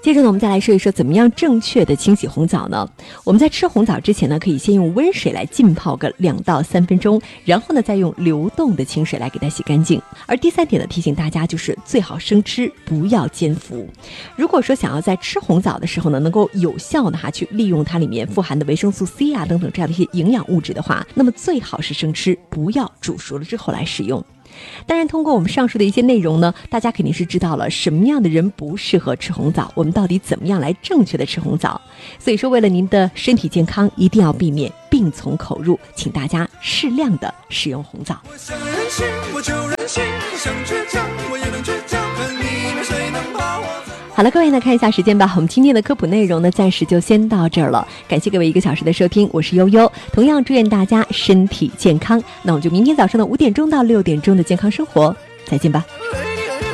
接着呢，我们再来说一说怎么样正确的清洗红枣呢？我们在吃红枣之前呢，可以先用温水来浸泡个2到3分钟，然后呢再用流动的清水来给它洗干净。而第3点呢，提醒大家就是最好生吃，不要煎服。如果说想要在吃红枣的时候呢，能够有效的去利用它里面富含的维生素 C 等等这样的一些营养物质的话，那么最好是生吃，不要煮熟了之后来使用。当然，通过我们上述的一些内容呢，大家肯定是知道了什么样的人不适合吃红枣，我们到底怎么样来正确的吃红枣。所以说，为了您的身体健康，一定要避免病从口入，请大家适量的使用红枣。 我想任性，我就任性，我想倔强，我也能倔强，可里面谁能把我好了，各位呢，看一下时间吧。我们今天的科普内容呢，暂时就先到这儿了。感谢各位1个小时的收听，我是悠悠。同样祝愿大家身体健康。那我们就明天早上的5点钟到6点钟的健康生活，再见吧。